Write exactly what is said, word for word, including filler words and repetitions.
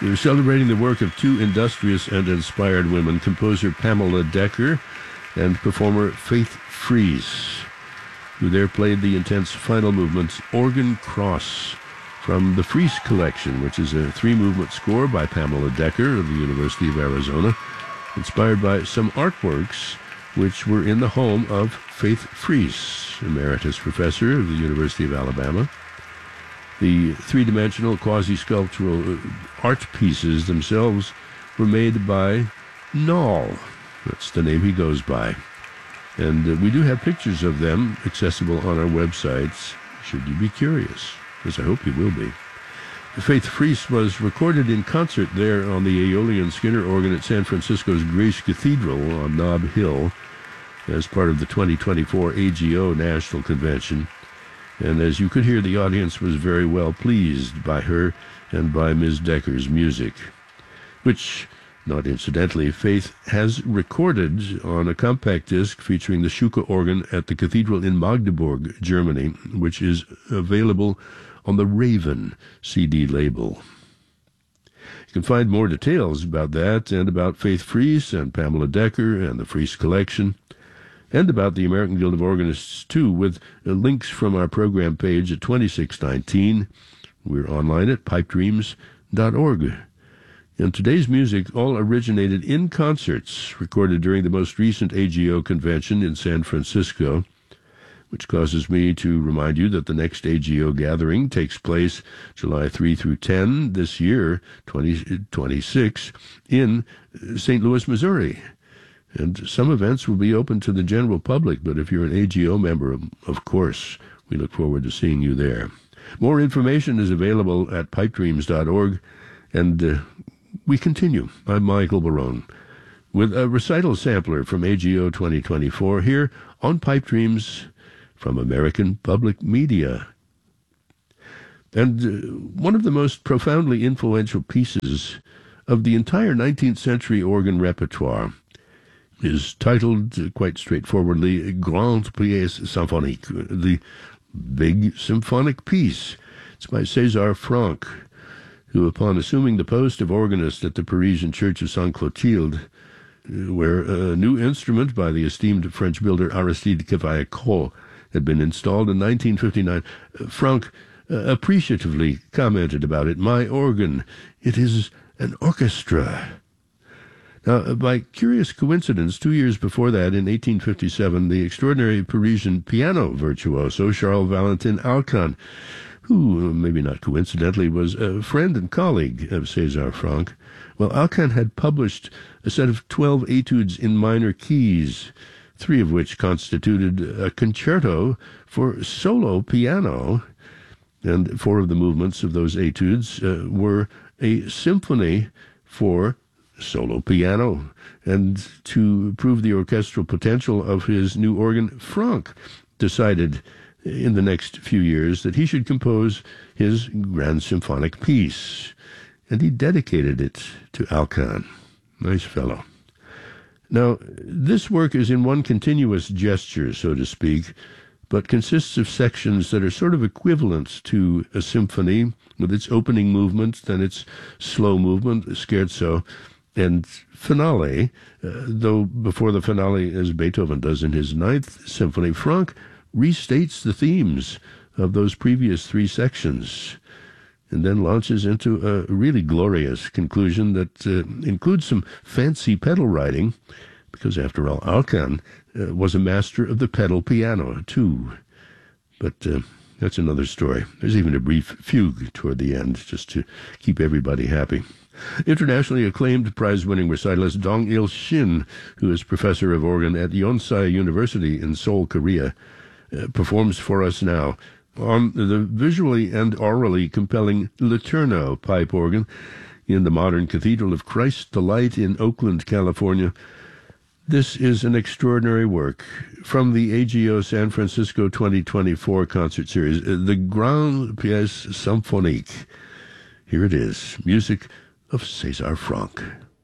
We're celebrating the work of two industrious and inspired women, composer Pamela Decker and performer Faith Fries, who there played the intense final movement, Organ Cross, from the Fries Collection, which is a three-movement score by Pamela Decker of the University of Arizona, inspired by some artworks which were in the home of Faith Fries, emeritus professor of the University of Alabama. The three-dimensional quasi-sculptural art pieces themselves were made by Noll. That's the name he goes by. And uh, we do have pictures of them accessible on our websites, should you be curious, as I hope you will be. Faith Fries was recorded in concert there on the Aeolian Skinner organ at San Francisco's Grace Cathedral on Nob Hill as part of the twenty twenty-four A G O National Convention. And as you could hear, the audience was very well pleased by her and by Miz Decker's music, which, not incidentally, Faith has recorded on a compact disc featuring the Schuke organ at the cathedral in Magdeburg, Germany, which is available on the Raven C D label. You can find more details about that and about Faith Fries and Pamela Decker and the Fries Collection, and about the American Guild of Organists, too, with uh, links from our program page at twenty-six nineteen. We're online at pipe dreams dot org. And today's music all originated in concerts recorded during the most recent A G O convention in San Francisco, which causes me to remind you that the next A G O gathering takes place July third through tenth this year, twenty twenty-six, in Saint Louis, Missouri. And some events will be open to the general public, but if you're an A G O member, of course, we look forward to seeing you there. More information is available at pipe dreams dot org, and uh, we continue. I'm Michael Barone with a recital sampler from A G O twenty twenty-four here on Pipe Dreams from American Public Media. And uh, one of the most profoundly influential pieces of the entire nineteenth century organ repertoire is titled, uh, quite straightforwardly, Grande Pièce Symphonique, the Big Symphonic Piece. It's by César Franck, who, upon assuming the post of organist at the Parisian Church of Sainte Clotilde, where a new instrument by the esteemed French builder Aristide Cavaillé-Coll had been installed in nineteen fifty-nine, Franck uh, appreciatively commented about it, "My organ, it is an orchestra." Now, by curious coincidence, two years before that, in eighteen fifty-seven, the extraordinary Parisian piano virtuoso Charles Valentin Alcan, who, maybe not coincidentally, was a friend and colleague of César Franck, well, Alcan had published a set of twelve etudes in minor keys, three of which constituted a concerto for solo piano, and four of the movements of those etudes uh, were a symphony for solo piano. And to prove the orchestral potential of his new organ, Franck decided in the next few years that he should compose his grand symphonic piece, and he dedicated it to Alcan. Nice fellow. Now, this work is in one continuous gesture, so to speak, but consists of sections that are sort of equivalent to a symphony, with its opening movement, then its slow movement, scherzo, and finale, uh, though before the finale, as Beethoven does in his Ninth Symphony, Franck restates the themes of those previous three sections, and then launches into a really glorious conclusion that uh, includes some fancy pedal writing, because after all, Alcan uh, was a master of the pedal piano, too. But uh, that's another story. There's even a brief fugue toward the end, just to keep everybody happy. Internationally acclaimed prize-winning recitalist Dong Il Shin, who is professor of organ at Yonsei University in Seoul, Korea, uh, performs for us now on the visually and orally compelling Laterno pipe organ in the modern Cathedral of Christ the Light in Oakland, California. This is an extraordinary work from the A G O San Francisco twenty twenty-four concert series, the Grande Pièce Symphonique. Here it is, music of César Franck.